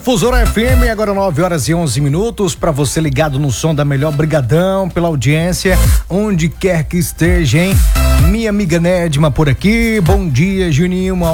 Difusora FM, agora 9h11, para você ligado no som da melhor. Brigadão pela audiência, onde quer que esteja, hein? Minha amiga Nedma por aqui, bom dia, Juninho, uma